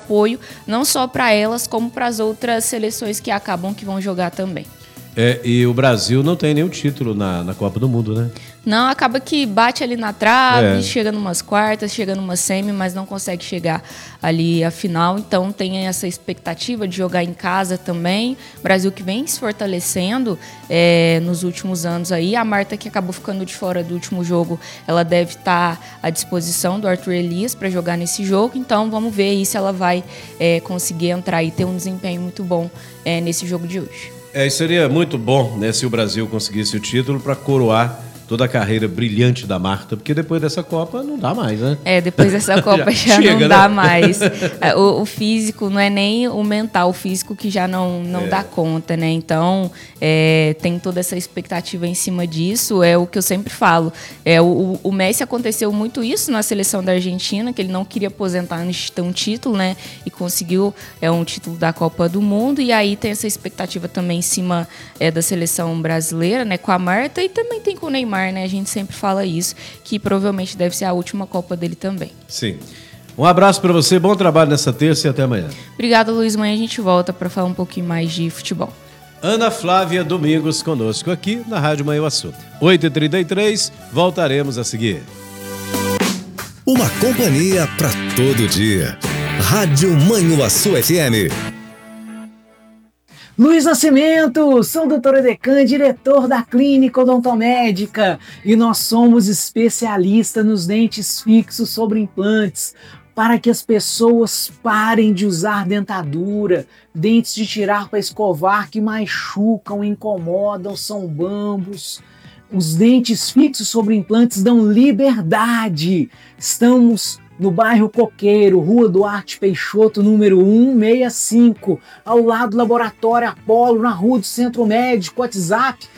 apoio, não só para elas, como para as outras seleções que acabam que vão jogar também. E o Brasil não tem nenhum título na Copa do Mundo, né? Não, acaba que bate ali na trave, chega numas quartas, chega numa semi, mas não consegue chegar ali à final. Então tem essa expectativa de jogar em casa também. Brasil que vem se fortalecendo nos últimos anos aí. A Marta, que acabou ficando de fora do último jogo, ela deve estar à disposição do Arthur Elias para jogar nesse jogo. Então vamos ver aí se ela vai conseguir entrar e ter um desempenho muito bom nesse jogo de hoje. Seria muito bom, né, se o Brasil conseguisse o título para coroar toda a carreira brilhante da Marta, porque depois dessa Copa não dá mais, né? Depois dessa Copa já chega, não dá mais. O físico, não é nem o mental, o físico que já não dá conta, né? Então, tem toda essa expectativa em cima disso. É o que eu sempre falo. O Messi aconteceu muito isso na seleção da Argentina, que ele não queria aposentar antes de ter um título, né? E conseguiu um título da Copa do Mundo. E aí tem essa expectativa também em cima da seleção brasileira, né? Com a Marta e também tem com o Neymar. Né? A gente sempre fala isso, que provavelmente deve ser a última Copa dele também. Sim. Um abraço para você, bom trabalho nessa terça e até amanhã. Obrigada, Luiz. Amanhã a gente volta para falar um pouquinho mais de futebol. Ana Flávia Domingos conosco aqui na Rádio Manhuaçu. 8h33, voltaremos a seguir. Uma companhia para todo dia. Rádio Manhuaçu FM. Luiz Nascimento, sou o Dr. Edecan, diretor da Clínica Odontomédica, e nós somos especialistas nos dentes fixos sobre implantes, para que as pessoas parem de usar dentadura, dentes de tirar para escovar que machucam, incomodam, são bambos. Os dentes fixos sobre implantes dão liberdade. Estamos no bairro Coqueiro, Rua Duarte Peixoto, número 165, ao lado do Laboratório Apolo, na Rua do Centro Médico. WhatsApp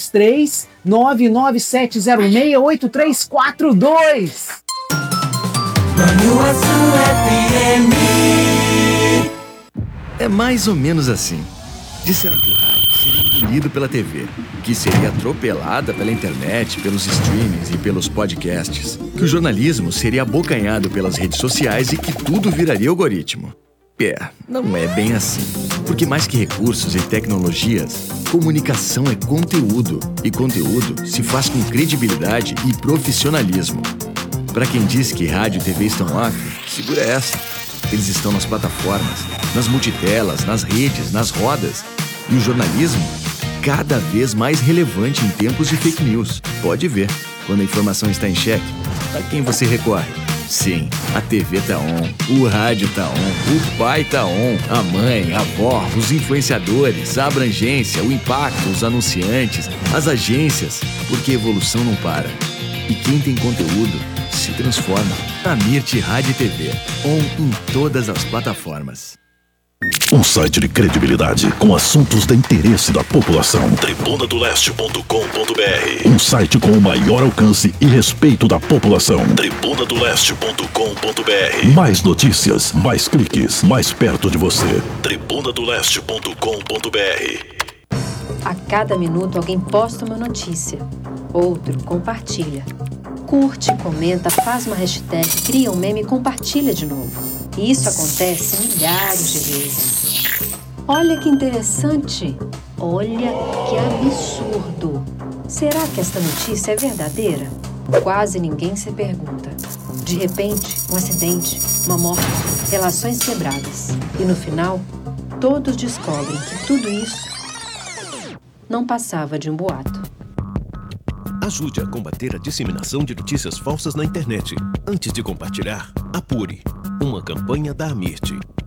33-99706-8342. Manhuaçu FM. É mais ou menos assim. Disseram que o rádio seria engolido pela TV, que seria atropelada pela internet, pelos streamings e pelos podcasts, que o jornalismo seria abocanhado pelas redes sociais e que tudo viraria algoritmo. Não é bem assim. Porque mais que recursos e tecnologias, comunicação é conteúdo. E conteúdo se faz com credibilidade e profissionalismo. Para quem diz que rádio e TV estão off, segura essa. Eles estão nas plataformas, nas multitelas, nas redes, nas rodas. E o jornalismo, cada vez mais relevante em tempos de fake news. Pode ver, quando a informação está em xeque, a quem você recorre? Sim, a TV tá on, o rádio tá on, o pai tá on, a mãe, a avó, os influenciadores, a abrangência, o impacto, os anunciantes, as agências, porque a evolução não para. E quem tem conteúdo se transforma. A Mirti Rádio e TV, on em todas as plataformas. Um site de credibilidade com assuntos de interesse da população. tribunadoleste.com.br. Um site com o maior alcance e respeito da população. tribunadoleste.com.br. Mais notícias, mais cliques, mais perto de você. tribunadoleste.com.br. A cada minuto alguém posta uma notícia, outro compartilha. Curte, comenta, faz uma hashtag, cria um meme e compartilha de novo. E isso acontece milhares de vezes. Olha que interessante. Olha que absurdo. Será que esta notícia é verdadeira? Quase ninguém se pergunta. De repente, um acidente, uma morte, relações quebradas. E no final, todos descobrem que tudo isso não passava de um boato. Ajude a combater a disseminação de notícias falsas na internet. Antes de compartilhar, apure. Uma campanha da Amirti.